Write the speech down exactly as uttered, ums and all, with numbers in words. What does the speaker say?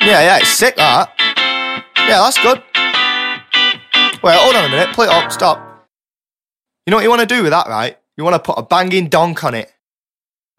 Yeah, yeah, it's sick, that. Yeah, that's good. Wait, hold on a minute. Play it up. Stop. You know what you want to do with that, right? You want to put a banging donk on it.